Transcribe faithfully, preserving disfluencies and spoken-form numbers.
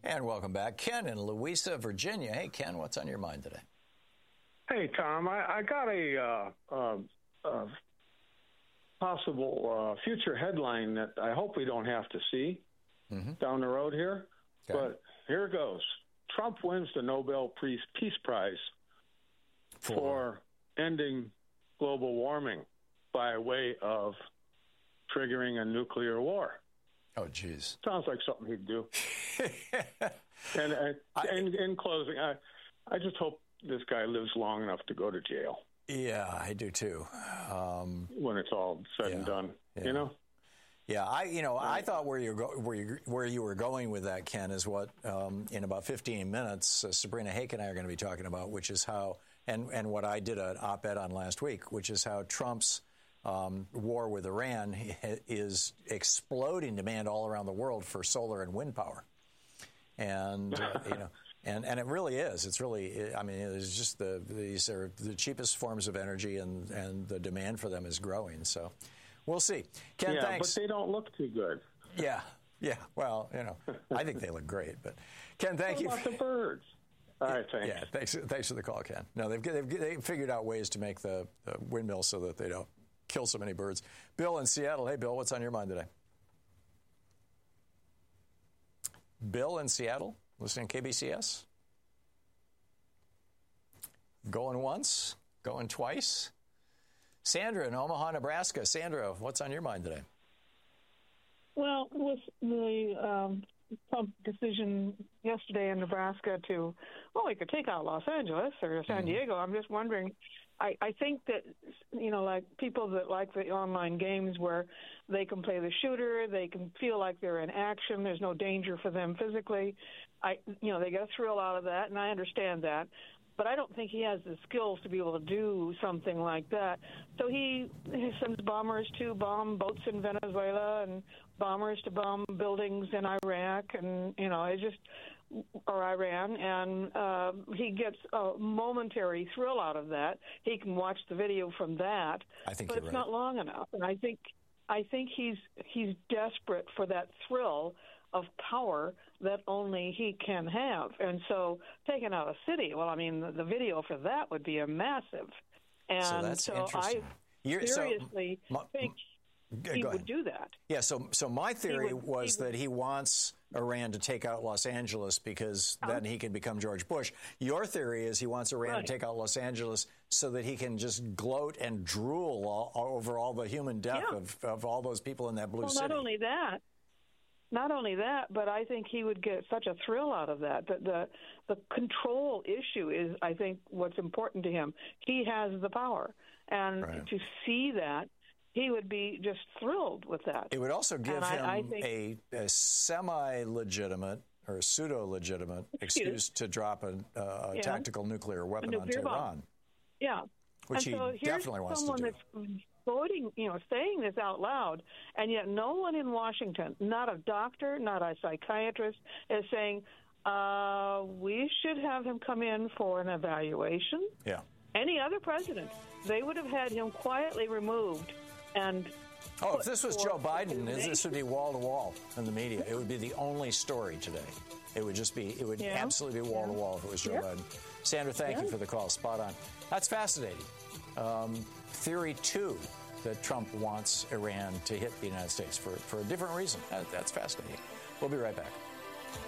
And welcome back. Ken in Louisa, Virginia. Hey, Ken, what's on your mind today? Hey, Tom, I, I got a uh, uh, uh, possible uh, future headline that I hope we don't have to see mm-hmm. down the road here. Okay. But here goes. Trump wins the Nobel Peace Prize for, for ending global warming by way of triggering a nuclear war. Oh, geez. Sounds like something he'd do. and uh, I, in, in closing, I, I just hope this guy lives long enough to go to jail. Yeah, I do too. Um, when it's all said yeah, and done, yeah. you know. Yeah, I you know I thought where you go, where you where you were going with that, Ken, is what um, in about fifteen minutes uh, Sabrina Hake and I are going to be talking about, which is how and and what I did an op-ed on last week, which is how Trump's Um, war with Iran is exploding demand all around the world for solar and wind power, and uh, you know, and and it really is. It's really, I mean, it's just the these are the cheapest forms of energy, and and the demand for them is growing. So, we'll see. Ken, yeah, thanks. But they don't look too good. Yeah, yeah. Well, you know, I think they look great, but Ken, thank what you. About the birds. All right, thanks. Yeah, thanks. Thanks for the call, Ken. No, they've they've, they've figured out ways to make the, the windmills so that they don't kill so many birds. Bill in Seattle. Hey, Bill, what's on your mind today? Bill in Seattle, listening to K B C S. Going once, going twice. Sandra in Omaha, Nebraska. Sandra, what's on your mind today? Well, with the um, Trump decision yesterday in Nebraska to, well, we could take out Los Angeles or San mm-hmm. Diego, I'm just wondering, I, I think that, you know, like people that like the online games where they can play the shooter, they can feel like they're in action, there's no danger for them physically. I, you know, they get a thrill out of that, and I understand that. But I don't think he has the skills to be able to do something like that. So he, he sends bombers to bomb boats in Venezuela and bombers to bomb buildings in Iraq, and, you know, it just, or Iran, and uh, he gets a momentary thrill out of that. He can watch the video from that, I think but you're it's right. not long enough. And I think, I think he's he's desperate for that thrill of power that only he can have. And so taking out a city, well, I mean, the, the video for that would be a massive. And so that's so interesting. I You're, seriously so, my, think he Go would ahead. do that. Yeah, so so my theory would, was he would, that he wants Iran to take out Los Angeles because then he can become George Bush. Your theory is he wants Iran right. to take out Los Angeles so that he can just gloat and drool all, all over all the human death yeah. of, of all those people in that blue well, city. Not only that, not only that, but I think he would get such a thrill out of that. The, the the control issue is, I think, what's important to him. He has the power, and right. to see that, he would be just thrilled with that. It would also give and him I, I think, a, a semi-legitimate or pseudo-legitimate excuse, excuse to drop a, a yeah. tactical nuclear weapon nuclear onto bomb. Iran. Yeah. Which and he so definitely wants to do. That's voting, you know, saying this out loud, and yet no one in Washington, not a doctor, not a psychiatrist, is saying, uh, we should have him come in for an evaluation. Yeah. Any other president, they would have had him quietly removed and Oh, if this was Joe Biden, this would be wall-to-wall in the media. It would be the only story today. It would just be, it would yeah. absolutely be wall-to-wall if it was Joe yeah. Biden. Sandra, thank yeah. you for the call. Spot on. That's fascinating. Um, theory two, that Trump wants Iran to hit the United States for, for a different reason. That, that's fascinating. We'll be right back.